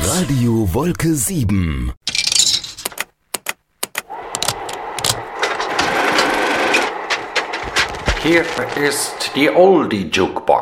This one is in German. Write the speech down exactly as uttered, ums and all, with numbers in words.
Radio Wolke sieben. Hier ist die Oldie Jukebox.